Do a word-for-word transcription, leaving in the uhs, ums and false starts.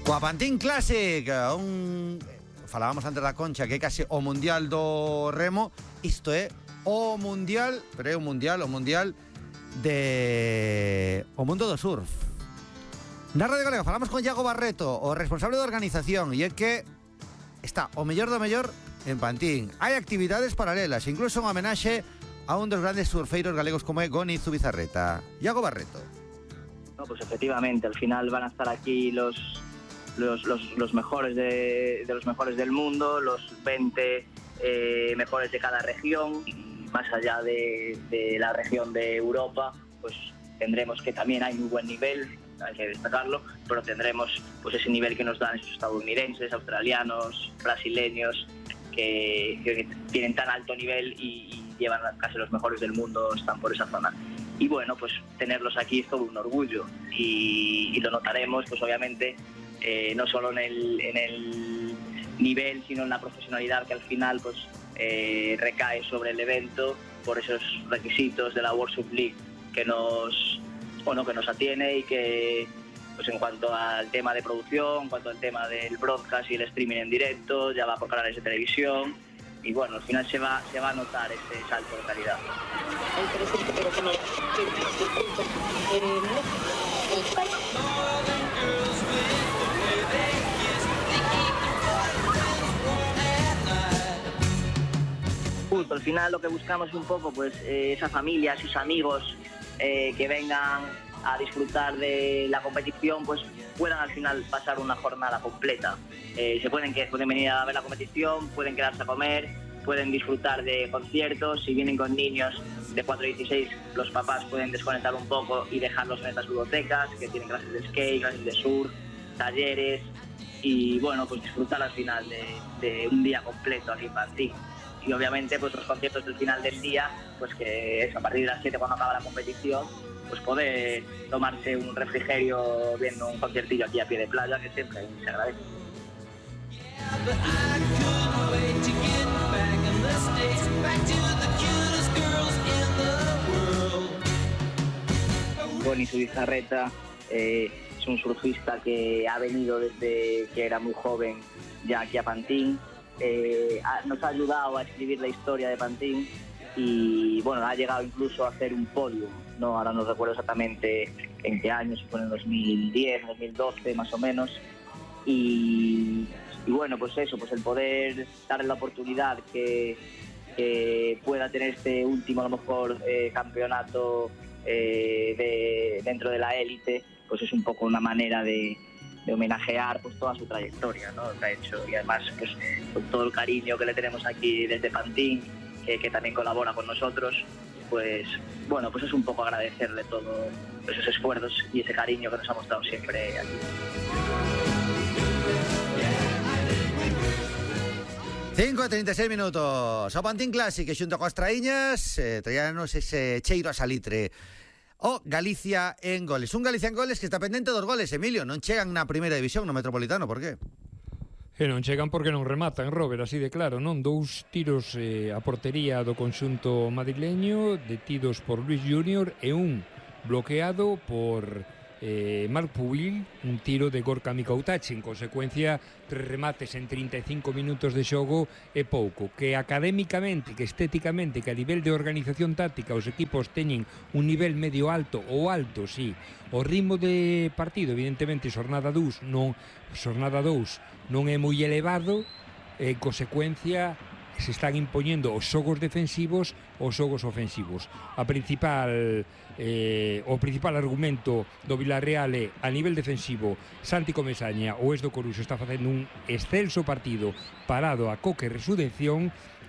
Coa Pantin Classic, un... falábamos antes da Concha que é case o mundial do remo. Isto é o mundial, pero é o mundial, o mundial de o mundo do surf. Na Radio Galega falamos con Iago Barreto, o responsable de organización, e é que está o mellor do mellor en Pantín. Hai actividades paralelas, incluso unha homenaxe a un dos grandes surfeiros galegos como é Goni Zubizarreta. Iago Barreto. No, pues efectivamente, al final van a estar aquí los los, los, los mejores de, de los mejores del mundo, los veinte eh, mejores de cada región, y más allá de, de la región de Europa, pues tendremos que también hay muy buen nivel, hay que destacarlo, pero tendremos pues ese nivel que nos dan esos estadounidenses, australianos, brasileños, que, que tienen tan alto nivel y, y llevan casi los mejores del mundo, están por esa zona. Y bueno, pues tenerlos aquí es todo un orgullo y, y lo notaremos, pues obviamente, eh, no solo en el, en el nivel, sino en la profesionalidad que al final pues eh, recae sobre el evento por esos requisitos de la World Surf League que nos, bueno, que nos atiene y que pues en cuanto al tema de producción, en cuanto al tema del broadcast y el streaming en directo, ya va por canales de televisión. Y bueno, al final se va, se va a notar ese salto de calidad. Justo, al final lo que buscamos es un poco pues eh, esa familia, sus amigos eh, que vengan a disfrutar de la competición, pues puedan al final pasar una jornada completa. Eh, se pueden, que, pueden venir a ver la competición, pueden quedarse a comer, pueden disfrutar de conciertos. Si vienen con niños de cuatro a dieciséis, los papás pueden desconectar un poco y dejarlos en estas bibliotecas que tienen clases de skate, clases de surf, talleres y bueno, pues disfrutar al final de, de un día completo aquí en Pantín. Y obviamente pues los conciertos del final del día, pues que es a partir de las siete cuando acaba la competición, pues poder tomarse un refrigerio viendo un conciertillo aquí a pie de playa, que siempre se agradece. Goni Zubizarreta eh, es un surfista que ha venido desde que era muy joven ya aquí a Pantín. Eh, ha, nos ha ayudado a escribir la historia de Pantín y bueno, ha llegado incluso a hacer un podio, no, ahora no recuerdo exactamente en qué año, si fue en el dos mil diez, dos mil doce más o menos, y, y bueno, pues eso, pues el poder darle la oportunidad que, que pueda tener este último a lo mejor eh, campeonato eh, de, dentro de la élite, pues es un poco una manera de de homenajear pues toda su trayectoria, ¿no? Que ha hecho, y además pues con todo el cariño que le tenemos aquí desde Pantín, que, que también colabora con nosotros, pues bueno, pues es un poco agradecerle todos esos esfuerzos y ese cariño que nos ha mostrado siempre aquí. cinco e treinta e seis minutos. O Pantín Classic que xunto coas traíñas eh, traíanos ese cheiro a salitre. O Galicia en goles. Un Galicia en goles que está pendente dos goles, Emilio. Non chegan na primeira división, no Metropolitano, por qué? E non chegan porque non rematan, Robert, así de claro, non? Dous tiros eh, a portería do conxunto madrileño, detidos por Luis Junior, e un bloqueado por eh, Marc Pubil, un tiro de Gorka Mikoutachi. En consecuencia, tres remates en trinta e cinco minutos de xogo é pouco. Que académicamente, que estéticamente, que a nivel de organización táctica os equipos teñen un nivel medio alto ou alto, sí. O ritmo de partido, evidentemente, xornada dous non, xornada dous non é moi elevado, en consecuencia se están impoñendo os xogos defensivos os xogos ofensivos. A principal eh, o principal argumento do Villarreal é a nivel defensivo. Santi Comesaña, o ex do Coruxo, está facendo un excelso partido parado a coque e resurrección,